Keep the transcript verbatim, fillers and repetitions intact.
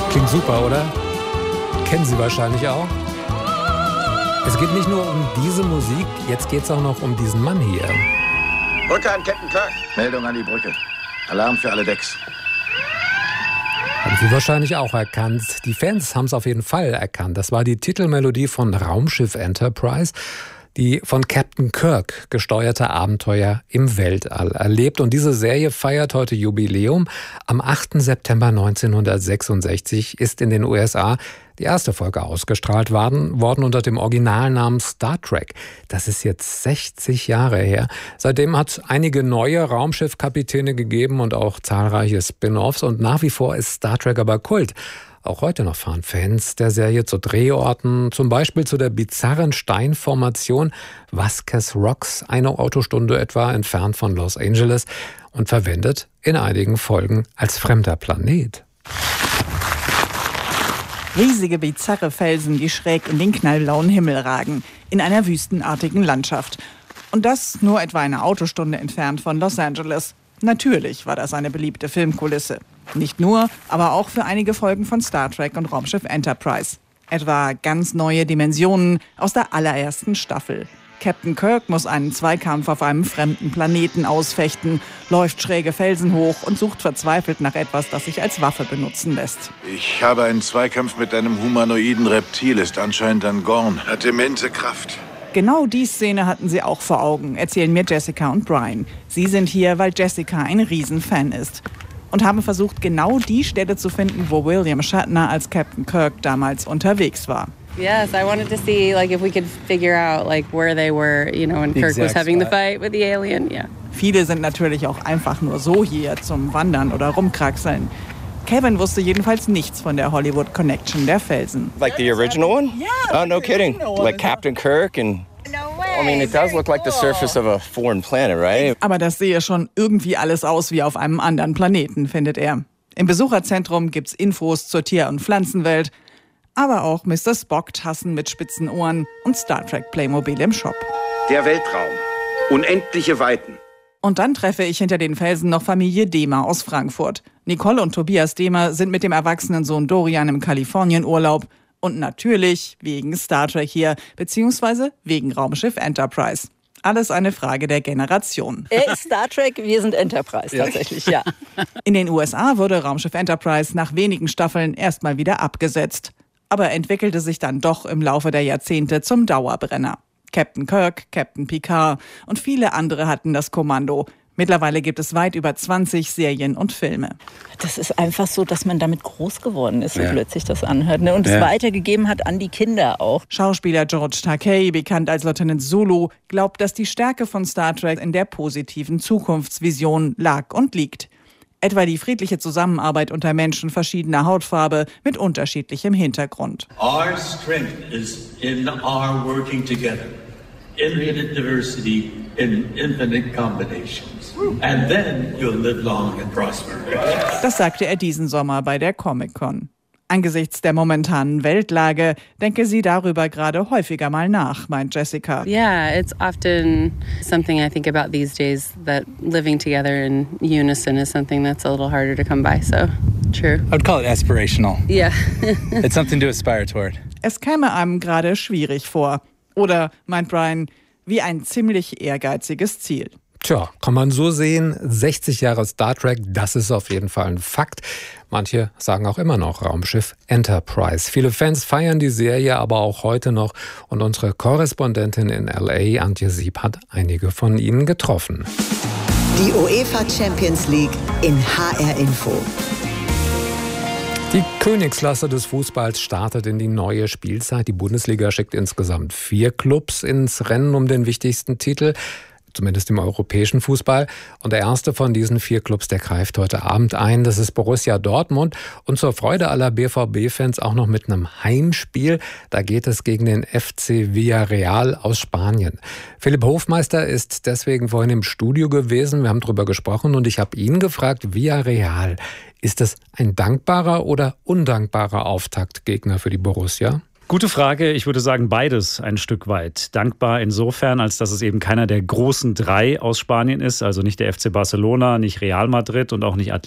Klingt super, oder? Kennen Sie wahrscheinlich auch. Es geht nicht nur um diese Musik, jetzt geht es auch noch um diesen Mann hier. Brücke an Captain Kirk. Meldung an die Brücke. Alarm für alle Decks. Haben Sie wahrscheinlich auch erkannt. Die Fans haben es auf jeden Fall erkannt. Das war die Titelmelodie von Raumschiff Enterprise, die von Captain Kirk gesteuerte Abenteuer im Weltall erlebt. Und diese Serie feiert heute Jubiläum. Am achten September neunzehnhundertsechsundsechzig ist in den U S A die erste Folge ausgestrahlt worden, worden unter dem Originalnamen Star Trek. Das ist jetzt sechzig Jahre her. Seitdem hat es einige neue Raumschiffkapitäne gegeben und auch zahlreiche Spin-offs. Und nach wie vor ist Star Trek aber Kult. Auch heute noch fahren Fans der Serie zu Drehorten, zum Beispiel zu der bizarren Steinformation Vasquez Rocks, eine Autostunde etwa entfernt von Los Angeles, und verwendet in einigen Folgen als fremder Planet. Riesige, bizarre Felsen, die schräg in den knallblauen Himmel ragen, in einer wüstenartigen Landschaft. Und das nur etwa eine Autostunde entfernt von Los Angeles. Natürlich war das eine beliebte Filmkulisse. Nicht nur, aber auch für einige Folgen von Star Trek und Raumschiff Enterprise. Etwa ganz neue Dimensionen aus der allerersten Staffel. Captain Kirk muss einen Zweikampf auf einem fremden Planeten ausfechten, läuft schräge Felsen hoch und sucht verzweifelt nach etwas, das sich als Waffe benutzen lässt. Ich habe einen Zweikampf mit einem humanoiden Reptil, ist anscheinend ein Gorn. Hat immense Kraft. Genau die Szene hatten sie auch vor Augen, erzählen mir Jessica und Brian. Sie sind hier, weil Jessica ein Riesenfan ist. Und haben versucht, genau die Stelle zu finden, wo William Shatner als Captain Kirk damals unterwegs war. Yes, I wanted to see like if we could figure out like where they were, you know, when Kirk was having the fight with the alien. Yeah. Viele sind natürlich auch einfach nur so hier zum Wandern oder rumkraxeln. Kevin wusste jedenfalls nichts von der Hollywood Connection der Felsen. Like the original one? Yeah. Oh, no kidding. Like Captain Kirk and I mean, it does look like the surface of a foreign planet, right? Aber das sehe schon irgendwie alles aus wie auf einem anderen Planeten, findet er. Im Besucherzentrum gibt's Infos zur Tier- und Pflanzenwelt, aber auch Mister Spock-Tassen mit spitzen Ohren und Star Trek Playmobil im Shop. Der Weltraum. Unendliche Weiten. Und dann treffe ich hinter den Felsen noch Familie Dehmer aus Frankfurt. Nicole und Tobias Dehmer sind mit dem erwachsenen Sohn Dorian im Kalifornienurlaub. Und natürlich wegen Star Trek hier, beziehungsweise wegen Raumschiff Enterprise. Alles eine Frage der Generation. Er ist Star Trek, wir sind Enterprise tatsächlich, ja. In den U S A wurde Raumschiff Enterprise nach wenigen Staffeln erstmal wieder abgesetzt. Aber entwickelte sich dann doch im Laufe der Jahrzehnte zum Dauerbrenner. Captain Kirk, Captain Picard und viele andere hatten das Kommando. Mittlerweile gibt es weit über zwanzig Serien und Filme. Das ist einfach so, dass man damit groß geworden ist, so ja. plötzlich das anhört, ne? Und es ja. weitergegeben hat an die Kinder auch. Schauspieler George Takei, bekannt als Lieutenant Zulu, glaubt, dass die Stärke von Star Trek in der positiven Zukunftsvision lag und liegt. Etwa die friedliche Zusammenarbeit unter Menschen verschiedener Hautfarbe mit unterschiedlichem Hintergrund. Our strength is in our working together. Infinite diversity in infinite combinations. And then you'll live long and prosper. Das sagte er diesen Sommer bei der Comic-Con. Angesichts der momentanen Weltlage denke sie darüber gerade häufiger mal nach, meint Jessica. Yeah, it's often something I think about these days, that living together in unison is something that's a little harder to come by, so true. I would call it aspirational. Yeah. It's something to aspire toward. Es käme einem gerade schwierig vor. Oder, meint Brian, wie ein ziemlich ehrgeiziges Ziel. Tja, kann man so sehen, sechzig Jahre Star Trek, das ist auf jeden Fall ein Fakt. Manche sagen auch immer noch Raumschiff Enterprise. Viele Fans feiern die Serie aber auch heute noch. Und unsere Korrespondentin in L A, Antje Sieb, hat einige von ihnen getroffen. Die UEFA Champions League in H R Info. Die Königsklasse des Fußballs startet in die neue Spielzeit. Die Bundesliga schickt insgesamt vier Clubs ins Rennen um den wichtigsten Titel, zumindest im europäischen Fußball. Und der erste von diesen vier Clubs, der greift heute Abend ein. Das ist Borussia Dortmund. Und zur Freude aller B V B-Fans auch noch mit einem Heimspiel. Da geht es gegen den F C Villarreal aus Spanien. Philipp Hofmeister ist deswegen vorhin im Studio gewesen. Wir haben drüber gesprochen und ich habe ihn gefragt, Villarreal, ist das ein dankbarer oder undankbarer Auftaktgegner für die Borussia? Gute Frage. Ich würde sagen, beides ein Stück weit. Dankbar insofern, als dass es eben keiner der großen drei aus Spanien ist. Also nicht der F C Barcelona, nicht Real Madrid und auch nicht Atletico